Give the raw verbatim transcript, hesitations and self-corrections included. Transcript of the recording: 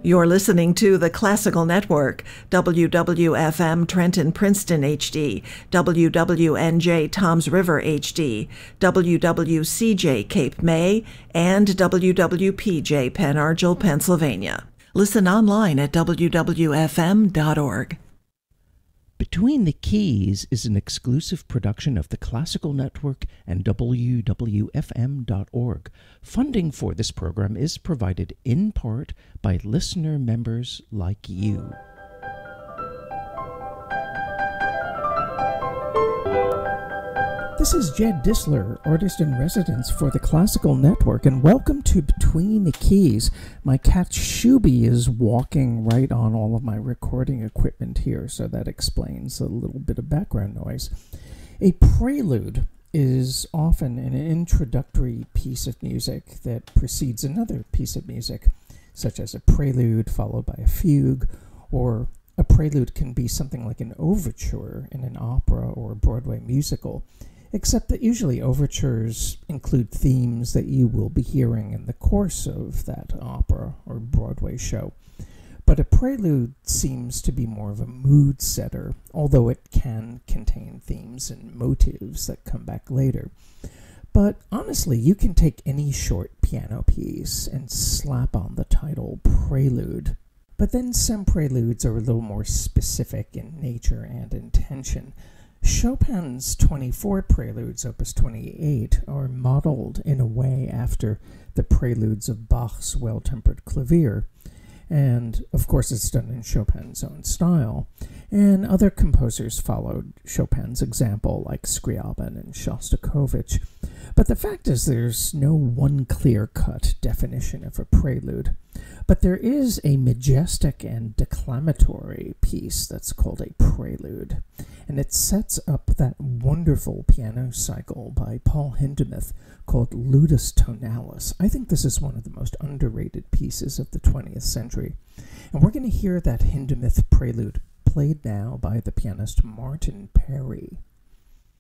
You're listening to the Classical Network, W W F M Trenton Princeton H D, W W N J Toms River H D, W W C J Cape May, and W W P J Pen Argyl, Pennsylvania. Listen online at w w f m dot org. Between the Keys is an exclusive production of the Classical Network and W W F M dot org. Funding for this program is provided in part by listener members like you. This is Jed Disler, artist in residence for the Classical Network, and welcome to Between the Keys. My cat Shuby is walking right on all of my recording equipment here, so that explains a little bit of background noise. A prelude is often an introductory piece of music that precedes another piece of music, such as a prelude followed by a fugue, or a prelude can be something like an overture in an opera or a Broadway musical, except that usually overtures include themes that you will be hearing in the course of that opera or Broadway show. But a prelude seems to be more of a mood setter, although it can contain themes and motives that come back later. But honestly, you can take any short piano piece and slap on the title Prelude. But then some preludes are a little more specific in nature and intention. Chopin's twenty-four preludes, opus twenty-eight, are modeled in a way after the preludes of Bach's Well-Tempered Clavier, and of course it's done in Chopin's own style, and other composers followed Chopin's example like Scriabin and Shostakovich. But the fact is there's no one clear-cut definition of a prelude. But there is a majestic and declamatory piece that's called a prelude, and it sets up that wonderful piano cycle by Paul Hindemith called Ludus Tonalis. I think this is one of the most underrated pieces of the twentieth century, and we're going to hear that Hindemith prelude played now by the pianist Martin Perry.